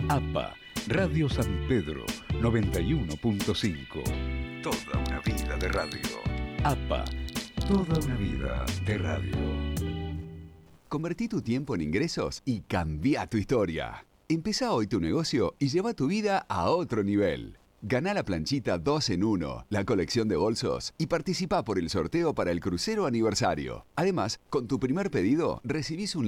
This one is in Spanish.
APA, Radio San Pedro, 91.5. Toda una vida de radio. APA, toda una vida de radio. Convertí tu tiempo en ingresos y cambia tu historia. Empezá hoy tu negocio y lleva tu vida a otro nivel. Ganá la planchita 2 en 1, la colección de bolsos, y participá por el sorteo para el crucero aniversario. Además, con tu primer pedido recibís un